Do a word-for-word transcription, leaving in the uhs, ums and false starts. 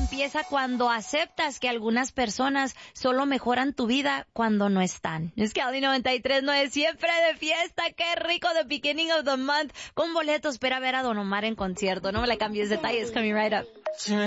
empieza cuando aceptas que algunas personas solo mejoran tu vida cuando no están. Es que Audi noventa y tres nueve siempre de fiesta, qué rico, the beginning of the month, con boletos para ver a Don Omar en concierto. No me la cambies, detalles coming right up.